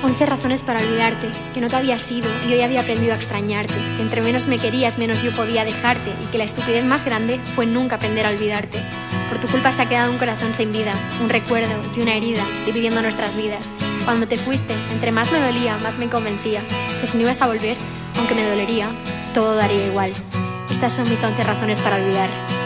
11 razones para olvidarte, que no te había sido y hoy había aprendido a extrañarte, que entre menos me querías, menos yo podía dejarte y que la estupidez más grande fue nunca aprender a olvidarte. Por tu culpa se ha quedado un corazón sin vida, un recuerdo y una herida dividiendo nuestras vidas. Cuando te fuiste, entre más me dolía, más me convencía que si no ibas a volver, aunque me dolería, todo daría igual. Estas son mis 11 razones para olvidar.